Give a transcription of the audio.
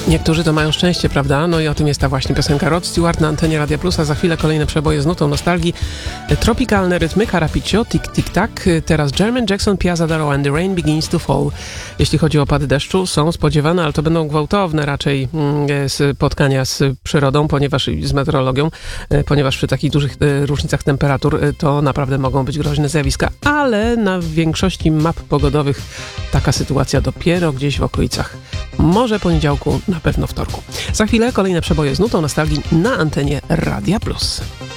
Niektórzy to mają szczęście, prawda? No i o tym jest ta właśnie piosenka Rod Stewart na antenie Radia Plus, a za chwilę kolejne przeboje z nutą nostalgii. Tropikalne rytmy, Carapiccio, Tic Tic Tac, teraz Jermaine Jackson, Piazza Doro and the Rain Begins to Fall. Jeśli chodzi o opady deszczu, są spodziewane, ale to będą gwałtowne raczej spotkania z przyrodą, ponieważ z meteorologią, ponieważ przy takich dużych różnicach temperatur to naprawdę mogą być groźne zjawiska, ale na większości map pogodowych taka sytuacja dopiero gdzieś w okolicach może poniedziałku, na pewno wtorku. Za chwilę kolejne przeboje z nutą nostalgii na antenie Radia Plus.